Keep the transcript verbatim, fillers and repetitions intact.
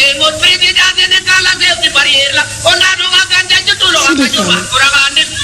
Nemo, presidente de Cala de Pariela, o la nueva cancha, tú lo vas a llevar por adelante.